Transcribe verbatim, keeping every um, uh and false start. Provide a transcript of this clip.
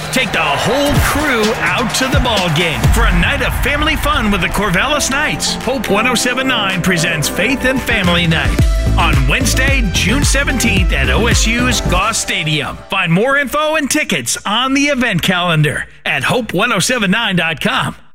Take the whole crew out to the ball game for a night of family fun with the Corvallis Knights. Hope ten seventy-nine presents Faith and Family Night on Wednesday, June seventeenth at O S U's Goss Stadium. Find more info and tickets on the event calendar at hope ten seventy-nine dot com.